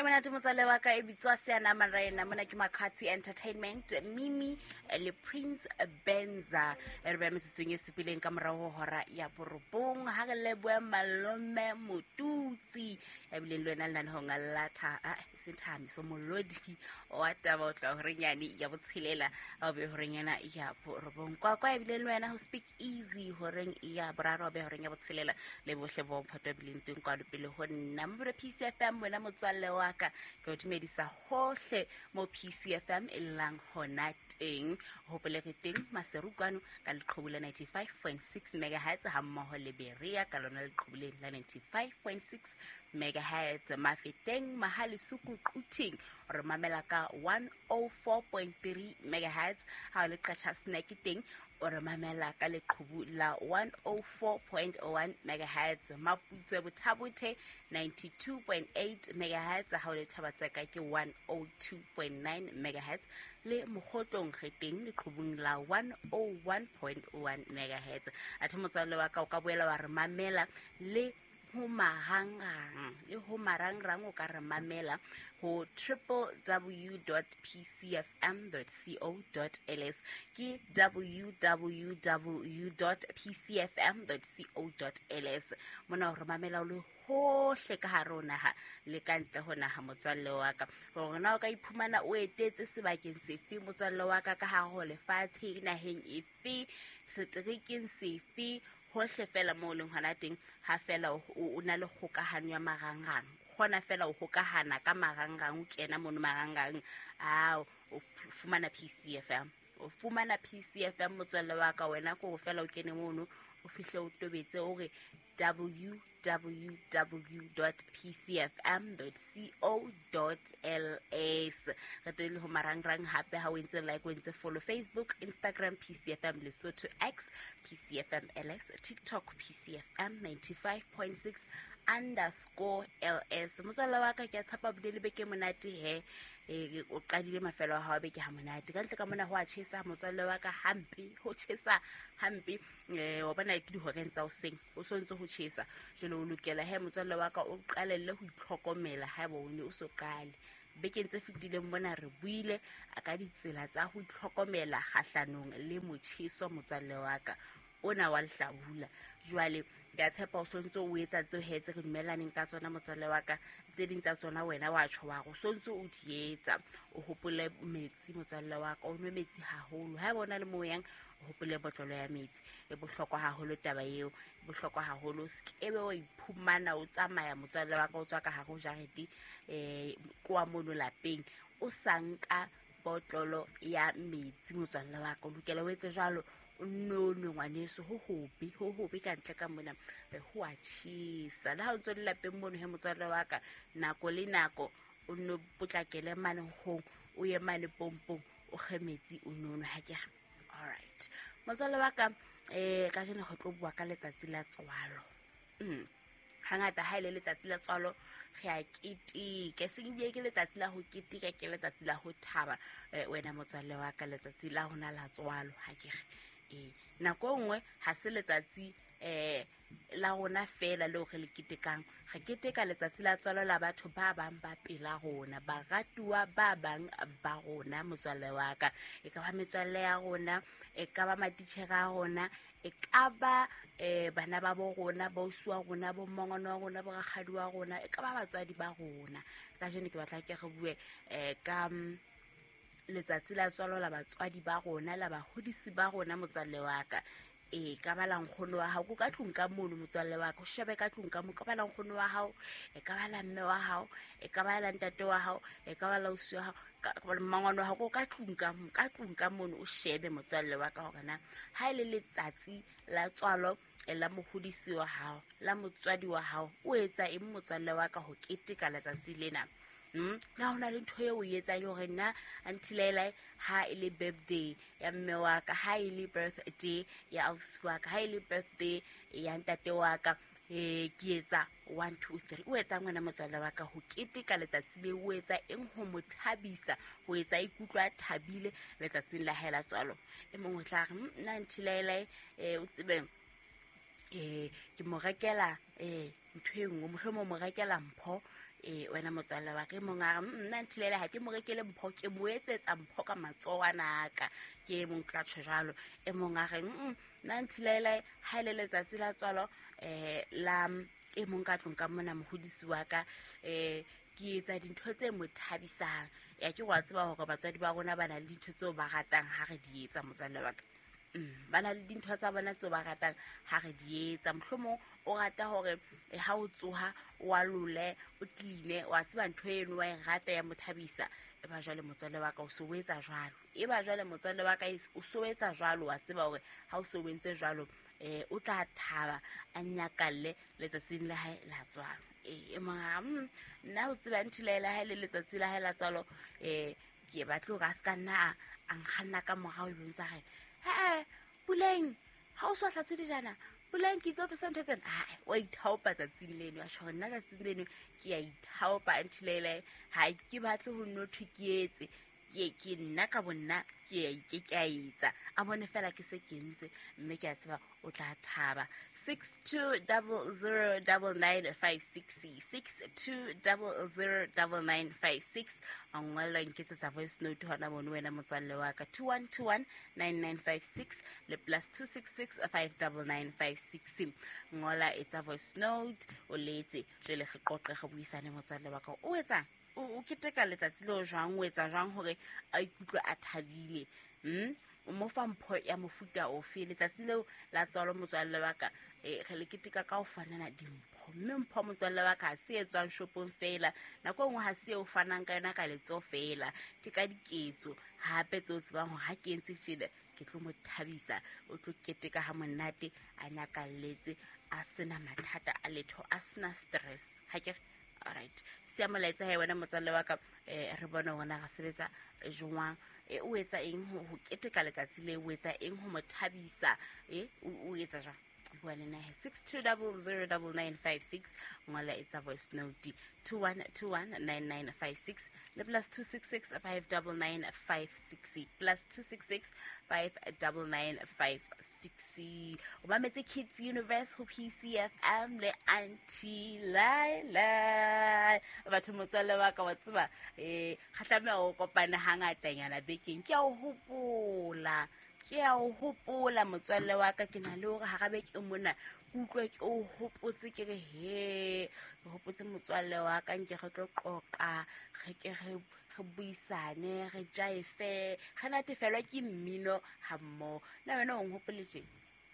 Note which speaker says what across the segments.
Speaker 1: monate motswalle wa ka e bitswa Seana Marena mona ke Makhathi Entertainment Mimi le Prince Benza re ba metsetsong e sepileng ka morago hora ya borobong ha re leboa Malome Motutsi ya bileng lona le nang ho ngalatha sethami so molodi wa taba o tla hore nyane ya botshelela a be hore nyana ya borobong kwa e bileng lona ho speak easy horeng ya boraro be hore ya botshelela le bohle bo photo bileng teng kwa le pele ho nna mo PCFM wena motswalle wa ka ke o dumedisa hohle mo PCFM elang hona teng ho pele ke teng maserukano ka leqhubule 95.6 MHz ha mmoho le Beria ka lona leqhubule la 95.6 MHz mafeteng mahali suku quting re mamela ka 104.3 MHz ha le qacha snack teng o re mamela ka leqhubu la 104.1 MHz maputswe bothabothe 92.8 MHz ha le thabatseka ke 102.9 MHz le mogotlong geteng leqhubung la 101.1 MHz athe motswalle wa ka o ka boela wa re mamela le ho marangrang o ka re mamela ho www.pcfm.co.ls ke www.pcfm.co.ls mona o re mamela o le hohle ka harona ha le kantle hona ha motswalle wa ka rona o ka iphumana o etetse sebakeng sefe motswalle wa ka ka ha ho lefatshe naheng efe setriking sefe hohle fela mo leng hona teng ha fela o na le kgokahanyo ya marangrang gona fela o hokahana ka marangrang o kena mo marangrang o fumana PCFM o fumana PCFM motswalle wa ka wena ko fela o kene mono o fihle o tobetse o re www.pcfm.co.ls re tele ho marangrang hape ha o ntse like o ntse follow Facebook Instagram PCFM Lesotho X PCFM LS TikTok PCFM 95.6 _LS motswalle wa ka ke a tshepa bodile beke monate he o qadile mafelo a ha beke ha monate ka ntle ka mona ho a tshesa motswalle wa ka hampe ho tshesa hampe wa bona ke di horeng tsa o seng o sontse ho tshesa jelo o lokela he motswalle wa ka o qalelle ho itlhokomela ha bo o so qale beke ntse fitile mona re buile aka ditsela tsa ho itlhokomela khahlanong le motjheso motswalle wa ka ona wa lehlabula jwale ga tshepa o sontse o etsa tseo hetse re dumelaneng ka tsona motswalle wa ka tse ding tsa tsona wena wa tsho wa go sontse o di etsa o hopole metsi motswalle wa ka o nwe metsi haholo ha bona le mo yang o hopole botlolo ya metsi e bohlokwa haholo taba eo e bohlokwa haholo skebe o iphumana o tsamaya motswalle wa ka o tswa ka ha go jarete kwa mono lapeng o sanka botlolo ya metsi motswalle wa ka o lokela o etse jwalo no ngwaneso ho hobe ka ntle ka mona ho a tshisa la ha o ntse le lapeng mono he motswalle wa ka nako le nako o no potlakele mane hong o ye mane pompong o kgemetsi o nono ha ke alright motswalle wa ka ka jena go tlo bua ka letsatsi la tswalo hangata ha ile letsatsi la tswalo re a keteke se bile ke letsatsi la ho keteka ke letsatsi la ho thaba wena motswalle wa ka letsatsi la hona la tswalo ha ke nako nngwe ha se letsatsi la rona fela le re le ketekang ga keteka letsatsi la tswalo la batho ba bang ba pela rona ba ratuwa ba bang ba rona motswalle wa ka e ka ba metswalle ya rona e ka ba matitjhera rona e ka ba bana ba bo rona ba uswa rona bo mongono wa rona bo gagadi wa rona e ka ba batswadi ba rona ka jene ke batla ke re bue ka letsatsi la tswalo la batswadi ba rona la bahodisi ba rona motswalle wa ka ka ba lang khono wa hao ka tlung ka mono motswalle wa ka o shebe ka tlung ka mo ka ba lang khono wa hao e ka ba la mme wa hao e ka ba la ntate wa hao e ka ba la usi wa hao ka mangwana wa hao ka tlung ka mono o shebe motswalle wa ka hore na ha ile letsatsi la tswalo la mohodisi wa hao la motswadi wa hao o etsa eng motswalle wa ka ho keteka letsatsi lena na hona le ntho eo o etsa hore na until ha ile birthday ya mme wa ka ha ile birthday ya ausi wa ka ha ile birthday ya ntate wa ka ke etsa 1 2 3 o etsa ngwana motswalle wa ka ho keteka letsatsi le o etsa eng ho mothabisa ho etsa ikutlwa thabile letsatsing la hela tswalo e mongwe tla re nna until o tsebe ke mo rekela ntho e nngwe mohlomong mo rekela mpho wena motswalle wa ka mong a re nna Nthilele ha ke mo rekele mpho ke mo etsetsa mpho ka matsoho ana ka ke mong tla tshwalo mong a re nna Nthilele ha ile letsatsi la tswalo la mong ka tlong ka mona mohodisi wa ka ke etsa dintho tse mo thabisang ya ke wa tseba hore batswadi ba rona ba na le dintho tseo ba ratang ha re di etsa motswalle wa ka ba na le dintho tsa bona tseo ba ratang ha re di etsa mohlomong o rata hore ha o tsoha o alole o tline wa tseba ntho eno wa e rata ya mothabisa ba jwale motswalle wa ka o so etsa jwalo ba jwale motswalle wa ka o so etsa jwalo wa tseba hore ha o so wentse jwalo o tla thaba a nyakalle letsatsing la hae la tswalo nna o tseba Nthilele ha ile letsatsi la hae la tswalo ke batlo ga ska nna a nkganna ka morao e bontsa gae Puleng ha o so hlatse dijana Puleng ke itse o tsa ntho tsena wa ithaopa tsatsing leno a tshwara nna tsatsing leno ke ya ithaopa Nthilele ha ke batle ho nno thiketse ke nna ka bonna ke ya ikekaetsa a bone fela ke se ke ntse mme ke a tseba o tla thaba 62009956 62009956 angwala nketsetsa voice note hona bone wena motswalle wa ka 21219956 le +266599566 ngola etsa voice note o letse jele ge qoqe ge buisane motswalle wa ka o etsang o keteka letsatsi le jwang o etsa jwang hore a ikutlwe a thabile o mo fa mpho ya mofuta o fe letsatsi leo la tswalo motswalle wa ka re le keteka ka o fanana dimpho mme mpho motswalle wa ka se etswang shopong fela nako ngwe ha se o fanang ka yona ka letso fela ke ka diketso hape tse o tsebang hore ha ke entse tjena ke tlo mo thabisa o tlo keteka ha monate a nyakalletse a sena mathata a letho a sena stress ha ke alright sia molaetsa he wena motswalle wa ka re bona hona ga sebetsa jwang o etsa eng ho keteka letsatsi le o etsa eng ho mothabisa o etsa jwang bua le nae 62009956 ngola etsa voice note 21219956 le +266599560 +266599560 o mametse Kids Universe ho PCFM le Auntie Laila batho motswalle wa ka wa tseba khatlame o kopana hangatanyana bekeng ke a o hopola motswalle wa ka ke na le hore ha gabe ke mona utlwe ke o hopotse ke re ke hopotse motswalle wa ka nke re tlo qoqa re buisane re jaife ga natefelwa ke mmino hammo na wena o ngopoletse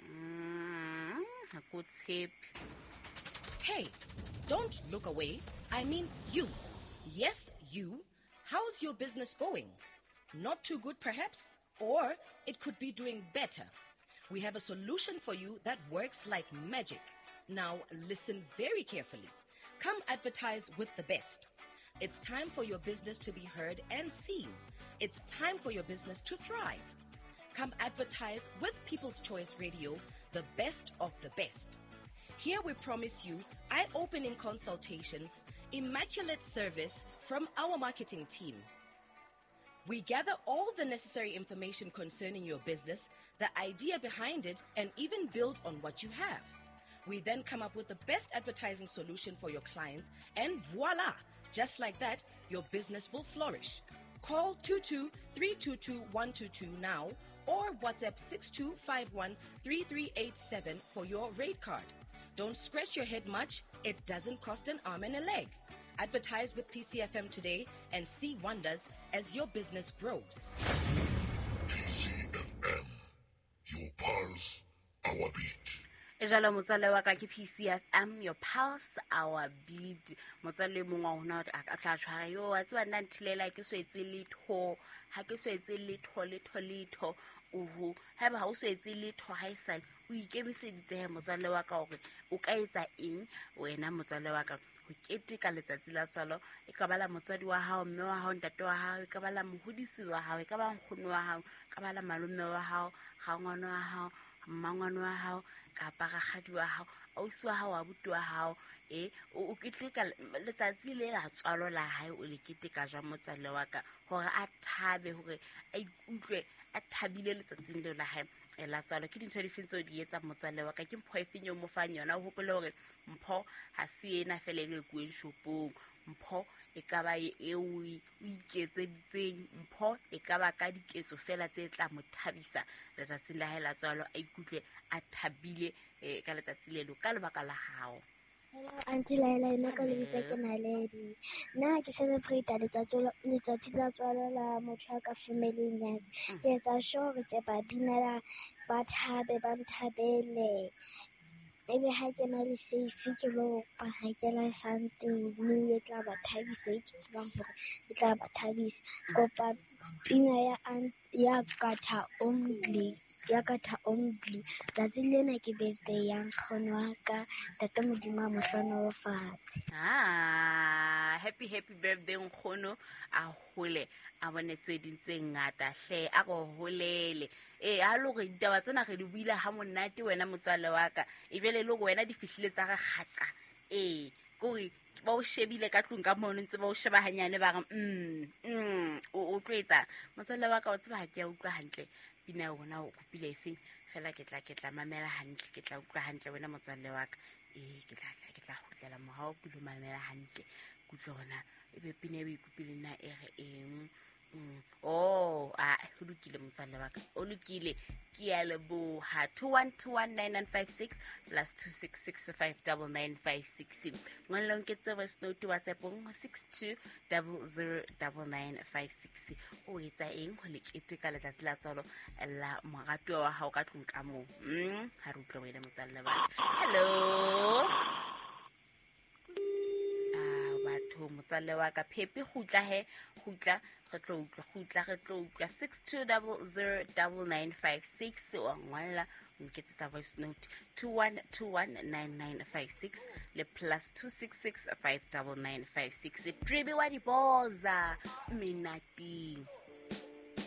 Speaker 1: ha go tshepe.
Speaker 2: Hey, don't look away. I mean you. Yes, you. How's your business going? Not too good perhaps? Or it could be doing better. We have a solution for you that works like magic. Now listen very carefully. Come advertise with the best. It's time for your business to be heard and seen. It's time for your business to thrive. Come advertise with People's Choice Radio, the best of the best. Here we promise you eye-opening consultations, immaculate service from our marketing team. We gather all the necessary information concerning your business, the idea behind it, and even build on what you have. We then come up with the best advertising solution for your clients, and voila! Just like that, your business will flourish. Call 22-322-122 now or WhatsApp 6251-3387 for your rate card. Don't scratch your head much. It doesn't cost an arm and a leg. Advertise with PCFM today and see wonders as your business grows.
Speaker 3: PCFM, your pulse, our beat.
Speaker 1: Ejalo motswalle wa ka ke PCFM, your pulse, our beat. Motswalle mongwe wa hona a tla tshwara yo a tseba nna Nthilele ke so etse letho ha ke so etse letho uhu ha ba o so etse letho ha isale o ikemiseditse he motswalle wa ka hore o ka etsa eng wena motswalle wa ka ho keteka letsatsi la tswalo e ka bala motswadi wa hao mme wa hao ntate wa hao e ka bala mohodisi wa hao e ka ba nkgono wa hao ka bala malume wa hao ga ngwana wa hao mmangwane wa hao kapa rakgadi wa hao ausi wa hao abuti wa hao o keteka letsatsi le la tswalo la hae o le keteka jwa motswalle wa ka hore a thabe hore a ikutlwe a thabile letsatsing leo la hae la tswalo. Ke dintho di fentse di etsa motswalle wa ka ke mpho e fenyo mo fa yona o hopole hore mpho ha se ena fela e kueng shopong. Mpho e ka ba e o iketseditseng, mpho e ka ba ka diketso fela tse tla mo thabisa letsatsing la hae la tswalo a ikutlwe a thabile ka letsatsi lelo ka lebaka la hao.
Speaker 4: Hello, Auntie Laila, ina ka lebitsa ke Naledi. Nna ke celebrate letsatsi la tswalo la motho ya ka family ya ka. Ke etsa sure hore ke ba binela ba thabe ba nthabele. Ebe ha ke na le safe ke lo ba rekela something mme e tla ba thabisa ke tsebang hore e tla ba thabisa. Kopa pina ya Katha only. Ya Katha only. Tsatsi lena ke birthday ya nkgono wa ka Tata Modimo a mohlano wa fatshe.
Speaker 1: Happy birthday nkgono a hole a bone tse ding tse ngata hle a go holele ha lo re ditaba tsena re di buile ha monate wena motswalle wa ka e bele le go wena di fihlile tsa ga kgata kore ba o shebile ka tlung ka mono ntse ba o sheba hanyane ba re o tloetsa motswalle wa ka o tseba ha ke a utlwa hantle pina ona o kopile efeng fela ke tla mamela hantle ke tla utlwa hantle wena motswalle wa ka ke tla khutlela morao ke lo mamela hantle kutlwa gona ebe pina e be kopile nna e re eng ho lokile motswalle wa ka o lokile ke ya leboha 21219956 plus 26659956 ngolong ke tsebe snout WhatsApp 62009956 o etsa eng ho lekete ka letsatsi la tsalo la morato wa hao ka tlung ka mo ha re utlwe wena motswalle wa ka. Hello motswalle wa ka Phepi gutla re tlo utlwa 62009956 wa ngwala o nketsetsa voice note 21219956 le plus 26659956 tribe wa diboza menating.